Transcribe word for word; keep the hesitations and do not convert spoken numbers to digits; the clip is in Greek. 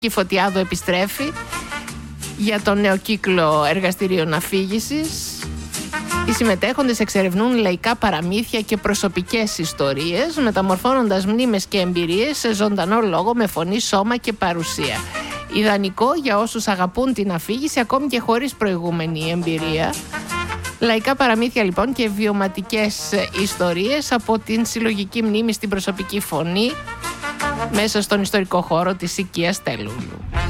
Η Φωτιάδου επιστρέφει για τον νέο κύκλο εργαστηρίων αφήγησης. Οι συμμετέχοντες εξερευνούν λαϊκά παραμύθια και προσωπικές ιστορίες, μεταμορφώνοντας μνήμες και εμπειρίες σε ζωντανό λόγο με φωνή, σώμα και παρουσία. Ιδανικό για όσους αγαπούν την αφήγηση ακόμη και χωρίς προηγούμενη εμπειρία. Λαϊκά παραμύθια λοιπόν και βιωματικές ιστορίες από την συλλογική μνήμη στην προσωπική φωνή μέσα στον ιστορικό χώρο της οικίας Τελούλου.